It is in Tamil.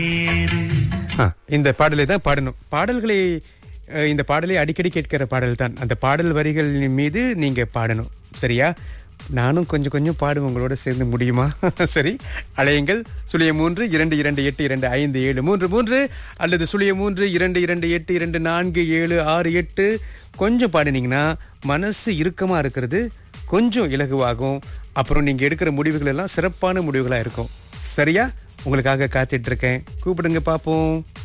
இந்த பாடலை தான் பாடணும். பாடல்களை இந்த பாடலை அடிக்கடி கேட்கிற பாடல் தான். அந்த பாடல் வரிகள் மீது நீங்க பாடணும். சரியா? நானும் கொஞ்சம் கொஞ்சம் பாடுவேன் உங்களோட சேர்ந்து, முடியுமா? சரி, அழையுங்கள் 0322822573 அல்லது 032282247668. கொஞ்சம் பாடினீங்கன்னா மனசு இறுக்கமா இருக்கிறது கொஞ்சம் இலகுவாகும். அப்புறம் நீங்க எடுக்கிற முடிவுகள் எல்லாம் சிறப்பான முடிவுகளா இருக்கும். சரியா? உங்களுக்காக காத்துட்டு இருக்கேன். கூப்பிடுங்க பாப்போம்.